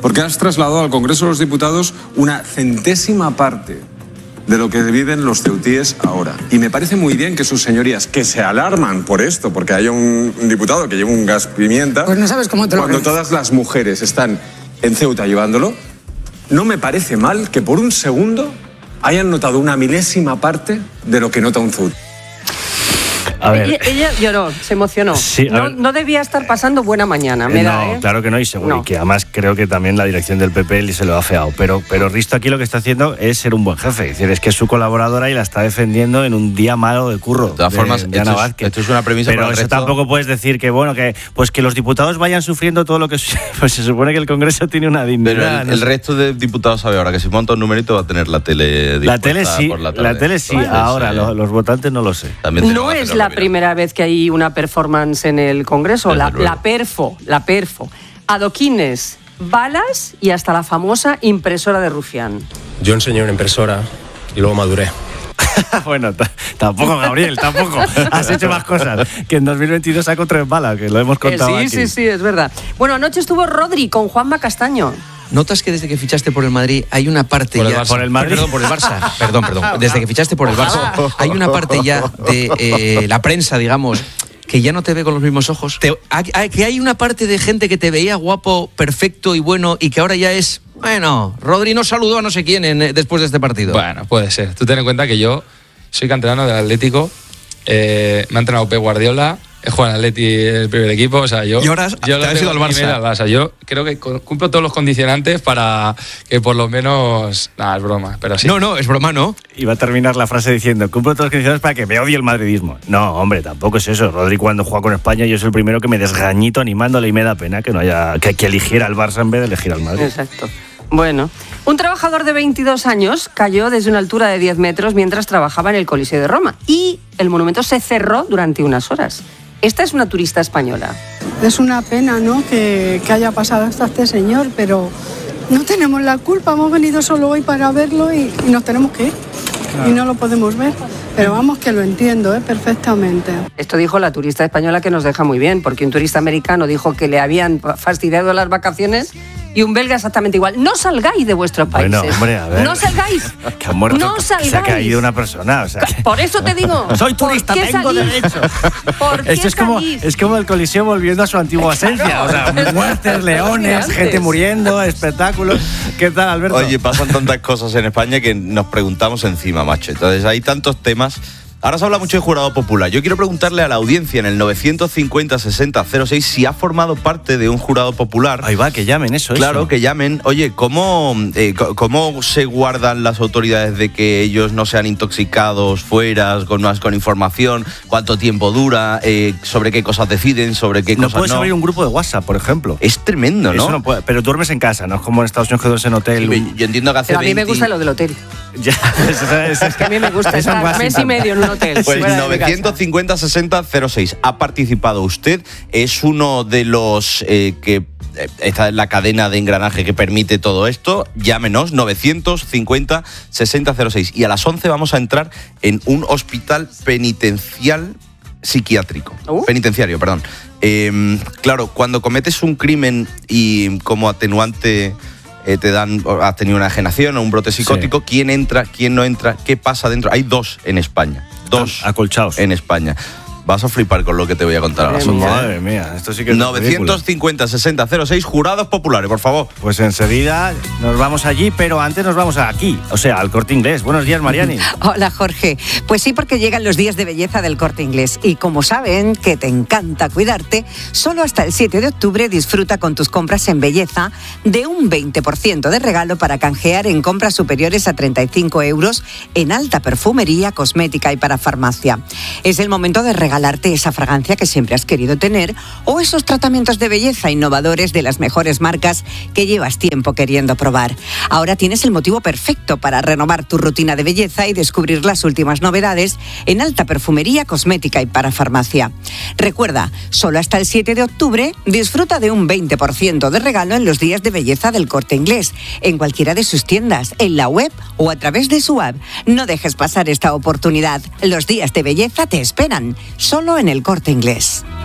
porque has trasladado al Congreso de los Diputados una centésima parte de lo que viven los ceutíes ahora. Y me parece muy bien que sus señorías, que se alarman por esto, porque haya un diputado que lleve un gas pimienta, pues no sabes cómo te lo cuando crees. todas las mujeres están en Ceuta llevándolo, no me parece mal que por un segundo hayan notado una milésima parte de lo que nota un ceutí. A ver. Ella lloró, se emocionó. Sí, no debía estar pasando buena mañana, me da, ¿eh? Claro que no, y seguro, No. y que además creo que también la dirección del PP se lo ha afeado. Pero Risto aquí lo que está haciendo es ser un buen jefe. Es decir, es que es su colaboradora y la está defendiendo en un día malo de curro. De todas formas, esto es una premisa pero para el eso resto. tampoco puedes decir que, bueno, que los diputados vayan sufriendo todo lo que... Pues se supone que el Congreso tiene una dignidad. Pero el resto de diputados sabe ahora que si monta un numerito va a tener la tele La tele sí, por la tarde. la tele sí. Entonces, ahora los votantes no lo sé. también No es la primera vez que hay una performance en el Congreso, la perfo. Adoquines, balas y hasta la famosa impresora de Rufián. Yo enseñé una impresora y luego maduré. Bueno, tampoco, Gabriel, tampoco. Has hecho más cosas. Que en 2022 sacó 3 balas, que lo hemos contado aquí. Sí, es verdad. Bueno, anoche estuvo Rodri con Juanma Castaño. ¿Notas que desde que fichaste por el Madrid hay una parte Por el ya... Barça. Por el Madrid. Perdón, por el Barça. Perdón. Desde que fichaste por el Barça hay una parte ya de la prensa, digamos, que ya no te ve con los mismos ojos. Que hay una parte de gente que te veía guapo, perfecto y bueno y que ahora ya es... Bueno, Rodri no saludó a no sé quién después de este partido. Bueno, puede ser. Tú ten en cuenta que yo soy canterano del Atlético, me ha entrenado Pep Guardiola, he jugado en Atleti el primer equipo, o sea, yo... Y ahora yo te has ido al Barça. Yo creo que cumplo todos los condicionantes para que por lo menos... Nada, es broma, pero sí. No, es broma, ¿no? Iba a terminar la frase diciendo: cumplo todas las condiciones para que me odie el madridismo. No, hombre, tampoco es eso. Rodri, cuando juega con España, yo soy el primero que me desgañito animándole y me da pena que no haya que eligiera al Barça en vez de elegir al Madrid. Exacto. Bueno, un trabajador de 22 años cayó desde una altura de 10 metros mientras trabajaba en el Coliseo de Roma y el monumento se cerró durante unas horas. Esta es una turista española. Es una pena, ¿no?, que haya pasado hasta este señor, pero no tenemos la culpa. Hemos venido solo hoy para verlo y nos tenemos que ir. Claro. Y no lo podemos ver. Pero vamos, que lo entiendo, perfectamente. Esto dijo la turista española, que nos deja muy bien, porque un turista americano dijo que le habían fastidiado las vacaciones y un belga exactamente igual. No salgáis de vuestros países. Bueno, hombre, a ver. No salgáis. Que ha muerto, no que salgáis. se ha caído una persona. O sea, Por eso te digo. soy turista, ¿por qué tengo salís? derecho. ¿Por qué Esto salís? es como el Coliseo volviendo a su antigua esencia. O sea, muertes, leones, gente muriendo, espectáculos. ¿Qué tal, Alberto? Oye, pasan tantas cosas en España que nos preguntamos encima, macho. Entonces hay tantos temas. Ahora se habla mucho de jurado popular. Yo quiero preguntarle a la audiencia en el 950-60-06 si ha formado parte de un jurado popular. Ahí va, que llamen eso. Claro, que llamen. Oye, ¿cómo se guardan las autoridades de que ellos no sean intoxicados fuera, con información? ¿Cuánto tiempo dura? ¿Sobre qué cosas deciden? ¿Sobre qué cosas no? No puedes abrir un grupo de WhatsApp, por ejemplo. Es tremendo, ¿no? Eso no puede, pero duermes en casa, no es como en Estados Unidos que duermes en hotel. Sí, yo entiendo que hace Pero a mí me gusta lo del hotel. Ya, es que a mí me gusta estar mes y medio en un hotel. Pues fuera de mi casa. 950-60-06. Ha participado usted, es uno de los que está en la cadena de engranaje que permite todo esto. Llámenos, 950-60-06. Y a las 11 vamos a entrar en un hospital penitenciario. Claro, cuando cometes un crimen y como atenuante te dan, has tenido una enajenación o un brote psicótico, sí. ¿Quién entra, quién no entra, qué pasa dentro? Hay 2 en España. 2 acolchados en España. Vas a flipar con lo que te voy a contar a las 11. Madre mía, esto sí que es 950-60-06, jurados populares, por favor. Pues enseguida nos vamos allí, pero antes nos vamos aquí, o sea, al Corte Inglés. Buenos días, Mariani. Hola, Jorge. Pues sí, porque llegan los días de belleza del Corte Inglés. Y como saben que te encanta cuidarte, solo hasta el 7 de octubre disfruta con tus compras en belleza de un 20% de regalo para canjear en compras superiores a 35 euros en alta perfumería, cosmética y para farmacia. Es el momento de regalarte esa fragancia que siempre has querido tener o esos tratamientos de belleza innovadores de las mejores marcas que llevas tiempo queriendo probar. Ahora tienes el motivo perfecto para renovar tu rutina de belleza y descubrir las últimas novedades en alta perfumería, cosmética y para farmacia. Recuerda, solo hasta el 7 de octubre disfruta de un 20% de regalo en los días de belleza del Corte Inglés, en cualquiera de sus tiendas, en la web o a través de su app. No dejes pasar esta oportunidad. Los días de belleza te esperan, solo en el Corte Inglés.